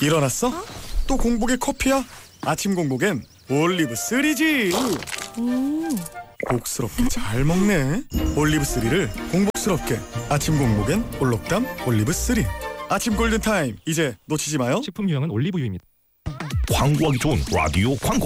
일어났어? 또 공복에 커피야? 아침 공복엔 올리브 3지. 복스럽게 잘 먹네. 올리브 3를 공복스럽게. 아침 공복엔 올록담 올리브 3. 아침 골든타임 이제 놓치지 마요. 식품 유형은 올리브유입니다. 광고하기 좋은 라디오 광고.